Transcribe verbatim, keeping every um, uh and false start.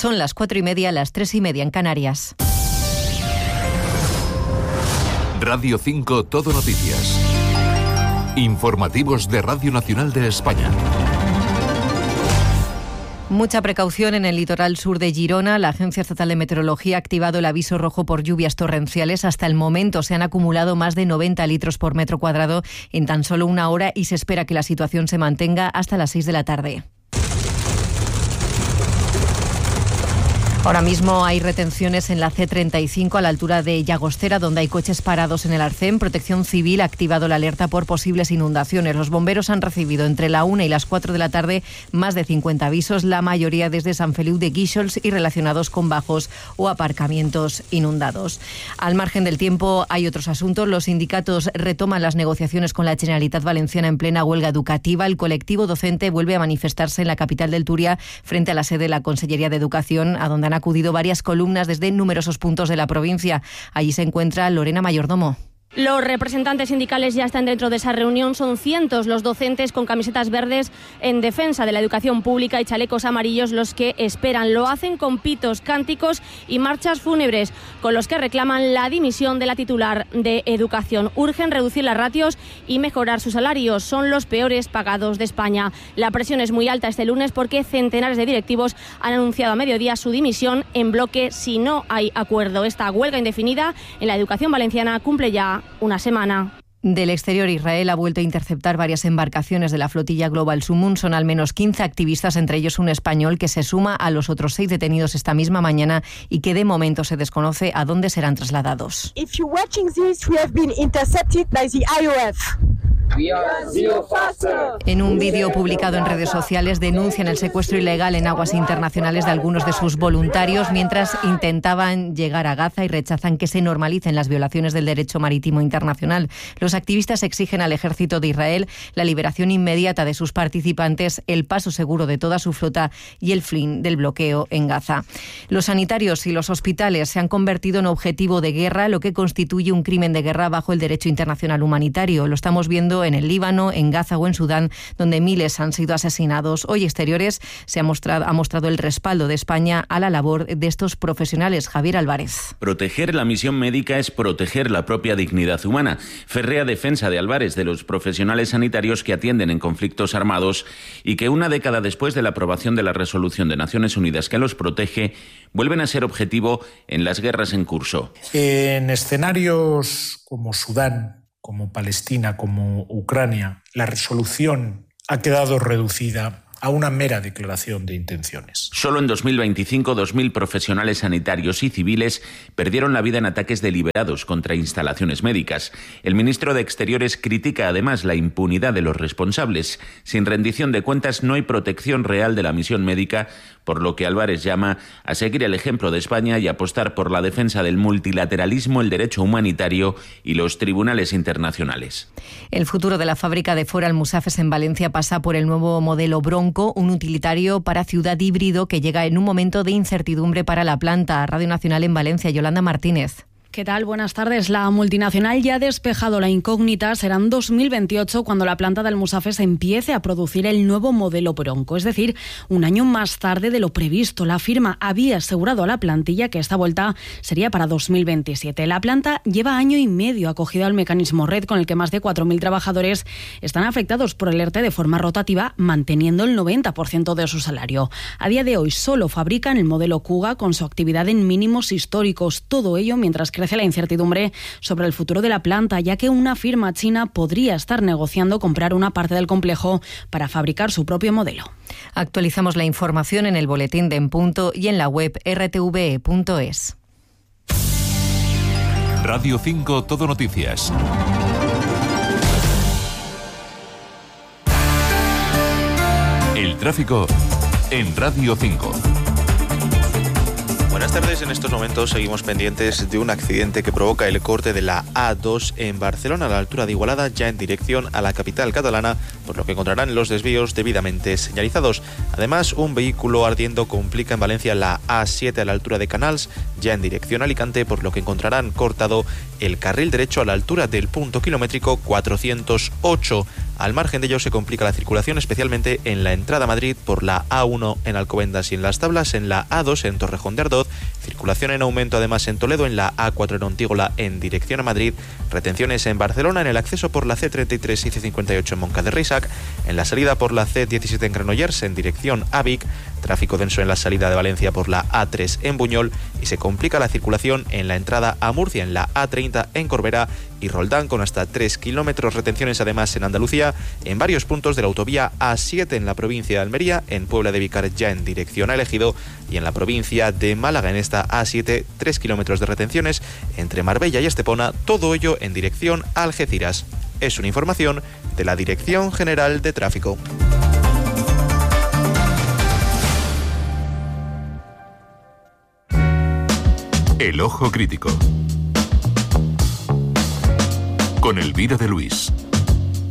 Son las cuatro y media, las tres y media en Canarias. Radio cinco Todo Noticias. Informativos de Radio Nacional de España. Mucha precaución en el litoral sur de Girona. La Agencia Estatal de Meteorología ha activado el aviso rojo por lluvias torrenciales. Hasta el momento se han acumulado más de noventa litros por metro cuadrado en tan solo una hora y se espera que la situación se mantenga hasta las seis de la tarde. Ahora mismo hay retenciones en la ce treinta y cinco a la altura de Llagostera, donde hay coches parados en el Arcén. Protección Civil ha activado la alerta por posibles inundaciones. Los bomberos han recibido entre la una y las cuatro de la tarde más de cincuenta avisos, la mayoría desde Sant Feliu de Guíxols y relacionados con bajos o aparcamientos inundados. Al margen del tiempo hay otros asuntos. Los sindicatos retoman las negociaciones con la Generalitat Valenciana en plena huelga educativa. El colectivo docente vuelve a manifestarse en la capital del Túria frente a la sede de la Consellería de Educación, a donde han acudido varias columnas desde numerosos puntos de la provincia. Allí se encuentra Lorena Mayordomo. Los representantes sindicales ya están dentro de esa reunión. Son cientos los docentes con camisetas verdes en defensa de la educación pública y chalecos amarillos los que esperan. Lo hacen con pitos, cánticos y marchas fúnebres, con los que reclaman la dimisión de la titular de Educación. Urgen reducir las ratios y mejorar sus salarios. Son los peores pagados de España. La presión es muy alta este lunes porque centenares de directivos han anunciado a mediodía su dimisión en bloque si no hay acuerdo. Esta huelga indefinida en la educación valenciana cumple ya una semana. Del exterior, Israel ha vuelto a interceptar varias embarcaciones de la flotilla Global Sumun. Son al menos quince activistas, entre ellos un español, que se suma a los otros seis detenidos esta misma mañana y que de momento se desconoce a dónde serán trasladados. If you're watching this, we have been intercepted by the I O F. En un vídeo publicado en redes sociales denuncian el secuestro ilegal en aguas internacionales de algunos de sus voluntarios mientras intentaban llegar a Gaza y rechazan que se normalicen las violaciones del derecho marítimo internacional. Los activistas exigen al ejército de Israel la liberación inmediata de sus participantes, el paso seguro de toda su flota y el fin del bloqueo en Gaza. Los sanitarios y los hospitales se han convertido en objetivo de guerra, lo que constituye un crimen de guerra bajo el derecho internacional humanitario. Lo estamos viendo en el Líbano, en Gaza o en Sudán, donde miles han sido asesinados. Hoy Exteriores se ha mostrado, ha mostrado el respaldo de España a la labor de estos profesionales. Javier Álvarez. Proteger la misión médica es proteger la propia dignidad humana. Férrea defensa de Álvarez de los profesionales sanitarios que atienden en conflictos armados y que una década después de la aprobación de la resolución de Naciones Unidas que los protege, vuelven a ser objetivo en las guerras en curso. En escenarios como Sudán, como Palestina, como Ucrania, la resolución ha quedado reducida a una mera declaración de intenciones. Solo en dos mil veinticinco, dos mil profesionales sanitarios y civiles perdieron la vida en ataques deliberados contra instalaciones médicas. El ministro de Exteriores critica además la impunidad de los responsables. Sin rendición de cuentas no hay protección real de la misión médica, por lo que Álvarez llama a seguir el ejemplo de España y apostar por la defensa del multilateralismo, el derecho humanitario y los tribunales internacionales. El futuro de la fábrica de Ford Almusafes en Valencia pasa por el nuevo modelo Bronco, un utilitario para ciudad híbrido que llega en un momento de incertidumbre para la planta. Radio Nacional en Valencia, Yolanda Martínez. ¿Qué tal? Buenas tardes. La multinacional ya ha despejado la incógnita. Será en dos mil veintiocho cuando la planta de Almusafes empiece a producir el nuevo modelo Bronco, es decir, un año más tarde de lo previsto. La firma había asegurado a la plantilla que esta vuelta sería para dos mil veintisiete. La planta lleva año y medio acogida al mecanismo Red, con el que más de cuatro mil trabajadores están afectados por el ERTE de forma rotativa, manteniendo el noventa por ciento de su salario. A día de hoy solo fabrican el modelo Kuga, con su actividad en mínimos históricos. Todo ello mientras que crece la incertidumbre sobre el futuro de la planta, ya que una firma china podría estar negociando comprar una parte del complejo para fabricar su propio modelo. Actualizamos la información en el boletín de En Punto y en la web erre te ve e punto es. Radio cinco Todo Noticias. El tráfico en Radio cinco. Buenas tardes. En estos momentos seguimos pendientes de un accidente que provoca el corte de la A dos en Barcelona, a la altura de Igualada, ya en dirección a la capital catalana, por lo que encontrarán los desvíos debidamente señalizados. Además, un vehículo ardiendo complica en Valencia la A siete a la altura de Canals, ya en dirección a Alicante, por lo que encontrarán cortado el carril derecho a la altura del punto kilométrico cuatrocientos ocho. Al margen de ello, se complica la circulación, especialmente en la entrada a Madrid por la A uno en Alcobendas y en Las Tablas, en la A dos en Torrejón de Ardoz, circulación en aumento además en Toledo, en la A cuatro en Ontígola en dirección a Madrid, retenciones en Barcelona en el acceso por la C treinta y tres y C cincuenta y ocho en Moncada de Reixac, en la salida por la C diecisiete en Granollers en dirección a Vic, tráfico denso en la salida de Valencia por la A tres en Buñol, y se complica la circulación en la entrada a Murcia en la A treinta en Corbera y Roldán, con hasta tres kilómetros, retenciones además en Andalucía, en varios puntos de la autovía A siete en la provincia de Almería, en Puebla de Vicar ya en dirección a Ejido, y en la provincia de Málaga en esta A siete, tres kilómetros de retenciones entre Marbella y Estepona, todo ello en dirección a Algeciras. Es una información de la Dirección General de Tráfico. El Ojo Crítico con Elvira de Luis.